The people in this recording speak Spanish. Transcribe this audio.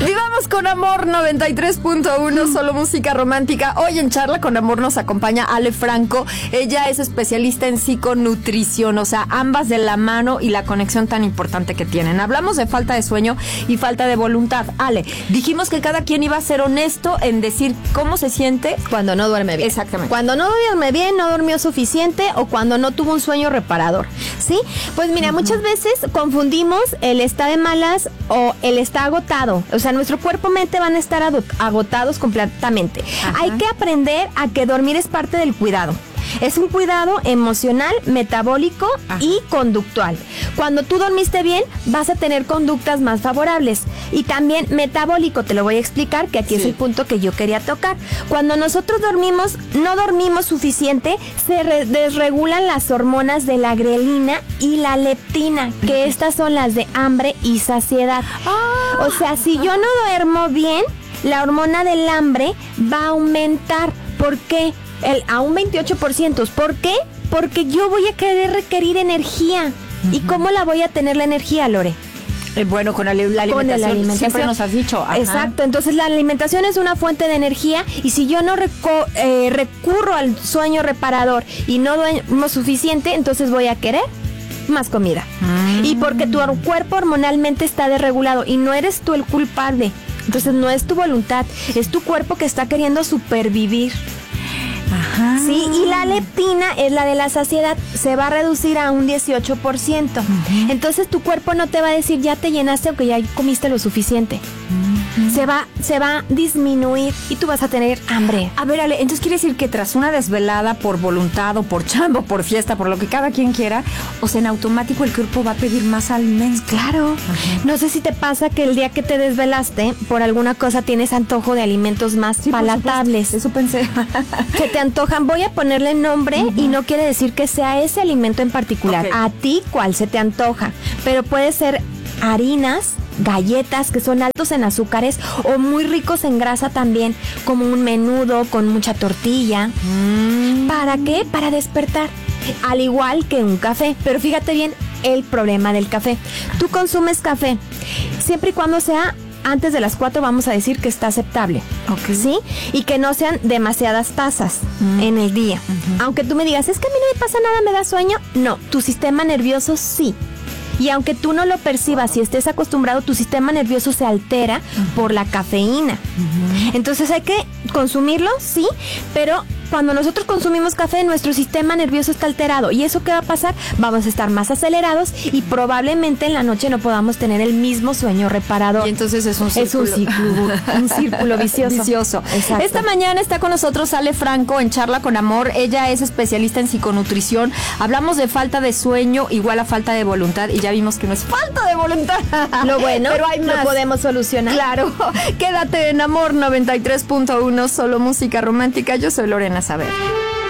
Vivamos con amor, 93.1, solo música romántica. Hoy en Charla con Amor nos acompaña Ale Franco. Ella es especialista en psiconutrición, o sea, ambas de la mano y la conexión tan importante que tienen. Hablamos de falta de sueño y falta de voluntad. Ale, dijimos que cada quien iba a ser honesto en decir cómo se siente cuando no duerme bien. Exactamente. Cuando no duerme bien, no durmió suficiente o cuando no tuvo un sueño reparador, ¿sí? Pues mira, muchas veces confundimos el está de malas o el está agotado. O sea, nuestro cuerpo y mente van a estar agotados completamente. Hay que aprender a que dormir es parte del cuidado. Es un cuidado emocional, metabólico y conductual. Cuando tú dormiste bien, vas a tener conductas más favorables. Y también metabólico, te lo voy a explicar, que aquí es el punto que yo quería tocar. Cuando nosotros no dormimos suficiente, se desregulan las hormonas de la grelina y la leptina, que estas son las de hambre y saciedad. O sea, si yo no duermo bien, la hormona del hambre va a aumentar. ¿Por qué? A un 28%. ¿Por qué? Porque yo voy a requerir energía. ¿Y cómo la voy a tener la energía, Lore? Bueno, con la alimentación. Siempre nos has dicho. Exacto. Entonces la alimentación es una fuente de energía y si yo no recurro al sueño reparador y no duermo suficiente, entonces voy a querer más comida. Y porque tu cuerpo hormonalmente está desregulado y no eres tú el culpable. Entonces no es tu voluntad, es tu cuerpo que está queriendo supervivir. Sí, y la leptina es la de la saciedad, se va a reducir a un 18%. Entonces tu cuerpo no te va a decir ya te llenaste aunque ya comiste lo suficiente. Se va a disminuir y tú vas a tener hambre. A ver, Ale, entonces quiere decir que tras una desvelada por voluntad o por chamba, por fiesta, por lo que cada quien quiera, o sea, en automático el cuerpo va a pedir más alimentos. Claro. No sé si te pasa que el día que te desvelaste por alguna cosa tienes antojo de alimentos más palatables. Eso pensé. Que te antojan. Voy a ponerle nombre y no quiere decir que sea ese alimento en particular. A ti, ¿cuál se te antoja? Pero puede ser harinas, galletas que son altos en azúcares o muy ricos en grasa también, como un menudo con mucha tortilla. ¿Para qué? Para despertar. Al igual que un café. Pero fíjate bien el problema del café. Tú consumes café siempre y cuando sea antes de las 4, vamos a decir que está aceptable. ¿Sí? Y que no sean demasiadas tazas en el día. Aunque tú me digas, es que a mí no me pasa nada, me da sueño. No, tu sistema nervioso sí. Y aunque tú no lo percibas y estés acostumbrado, tu sistema nervioso se altera por la cafeína. Entonces hay que consumirlo, sí, pero cuando nosotros consumimos café, nuestro sistema nervioso está alterado. ¿Y eso qué va a pasar? Vamos a estar más acelerados y probablemente en la noche no podamos tener el mismo sueño reparador. Y entonces es un círculo. Un círculo vicioso. Exacto. Esta mañana está con nosotros Ale Franco en Charla con Amor. Ella es especialista en psiconutrición. Hablamos de falta de sueño igual a falta de voluntad y ya vimos que no es falta de voluntad. Lo bueno, pero hay más. Lo podemos solucionar. Claro. Quédate en Amor 93.1, solo música romántica. Yo soy Lorena Saber.